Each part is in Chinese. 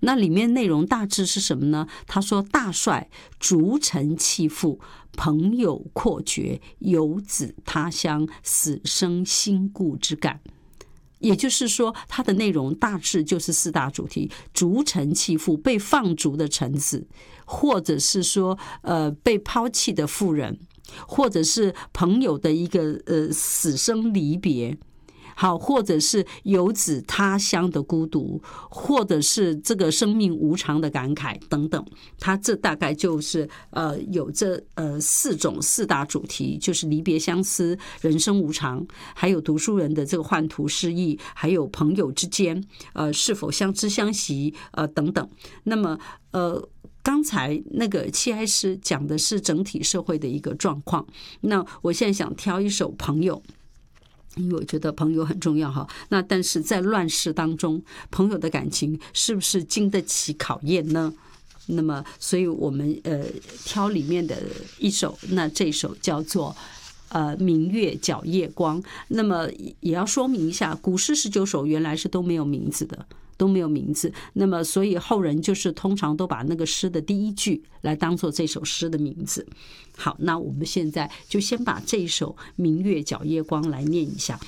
那里面内容大致是什么呢？他说大帅逐臣弃父，朋友阔绝，游子他乡，死生心故之感。也就是说，它的内容大致就是四大主题：逐臣弃父，被放逐的臣子，或者是说被抛弃的妇人，或者是朋友的一个死生离别。好，或者是游子他乡的孤独，或者是这个生命无常的感慨等等，它这大概就是有这四大主题，就是离别相思、人生无常，还有读书人的这个宦途失意，还有朋友之间是否相知相惜等等。那么刚才那个七哀诗讲的是整体社会的一个状况，那我现在想挑一首《朋友》。因为我觉得朋友很重要哈，那但是在乱世当中，朋友的感情是不是经得起考验呢？那么，所以我们挑里面的一首，那这首叫做明月皎夜光。那么也要说明一下，古诗19首原来是都没有名字的。都没有名字，那么所以后人就是通常都把那个诗的第一句来当做这首诗的名字。好，那我们现在就先把这一首《明月皎夜光》来念一下。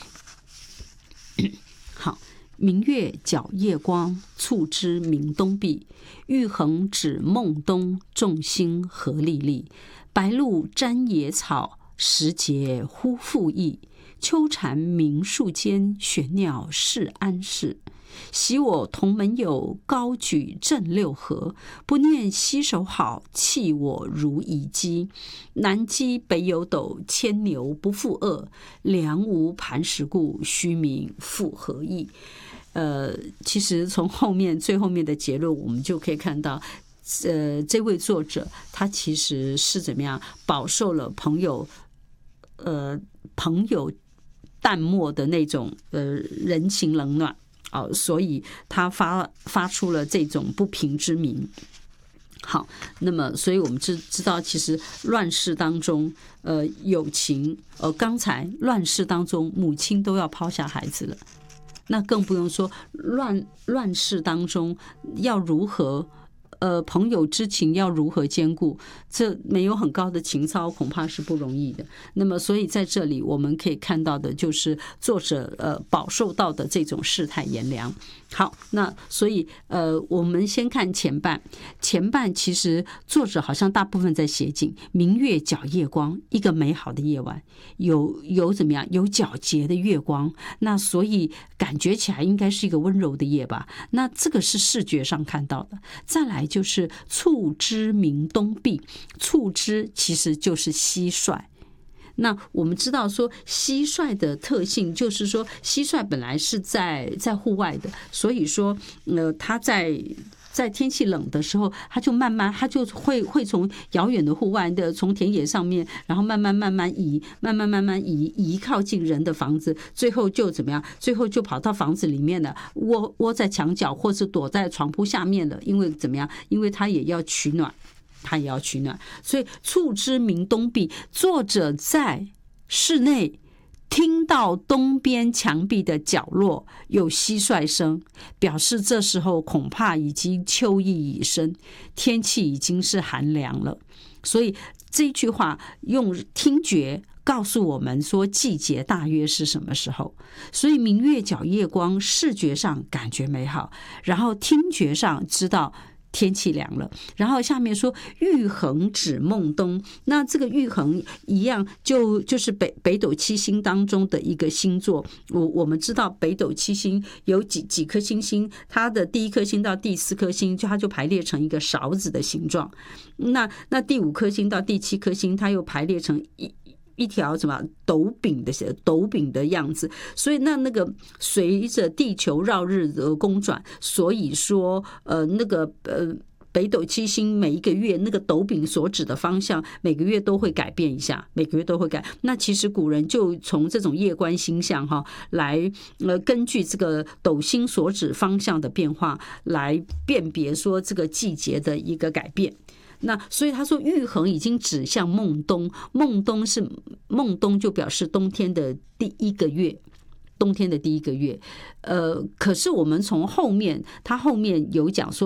好，明月皎夜光，促织鸣东壁。玉衡指孟冬，众星何历历。白露沾野草，时节忽复易。秋蝉鸣树间，玄鸟是安适。昔我同门友，高举振六合。不念携手好，弃我如遗迹。南箕北有斗，牵牛不复恶。梁无磐石固，虚名复何益。其实从最后面的结论，我们就可以看到，这位作者他其实是怎么样饱受了朋友淡漠的那种人情冷暖。所以他发出了这种不平之鸣。好，那么所以我们知道，其实乱世当中，友情，刚才乱世当中，母亲都要抛下孩子了，那更不用说乱世当中要如何。朋友之情要如何兼顾？这没有很高的情操，恐怕是不容易的。那么，所以在这里我们可以看到的就是作者饱受到的这种世态炎凉。好，那所以我们先看前半。前半其实作者好像大部分在写景，明月皎夜光，一个美好的夜晚，有怎么样？有皎洁的月光，那所以感觉起来应该是一个温柔的夜吧。那这个是视觉上看到的。再来就是促织鸣东壁，促织其实就是蟋蟀。那我们知道说蟋蟀的特性就是说，蟋蟀本来是在户外的，所以说它在天气冷的时候，它就会从遥远的户外的从田野上面，然后慢慢移靠近人的房子，最后就怎么样？最后就跑到房子里面了，窝在墙角或是躲在床铺下面了。因为怎么样？因为它也要取暖。所以促织鸣东壁，作者在室内听到东边墙壁的角落有蟋蟀声，表示这时候恐怕已经秋意已深，天气已经是寒凉了。所以这句话用听觉告诉我们说季节大约是什么时候。所以明月皎夜光，视觉上感觉美好，然后听觉上知道天气凉了。然后下面说玉衡指孟冬，那这个玉衡一样就是北斗七星当中的一个星座。我们知道北斗七星有几颗星星，它的第一颗星到第4颗星它就排列成一个勺子的形状，那第5颗星到第7颗星它又排列成一条什么斗柄的样子。所以那个随着地球绕日的公转，所以说北斗七星每一个月那个斗柄所指的方向每个月都会改变一下，每个月都会改。那其实古人就从这种夜观星象来根据这个斗星所指方向的变化来辨别说这个季节的一个改变。那所以他说玉衡已经指向孟冬，孟冬就表示冬天的第一个月。可是我们从他后面有讲说